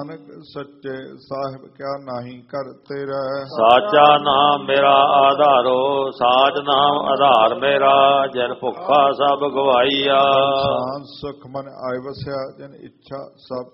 सच्चे साहिब क्या नाही कर तेरा। साचा नाम मेरा आधारो, साच नाम आधार मेरा, जन भुखा सब गवाईया। सुख मन आय वसया, जन इच्छा सब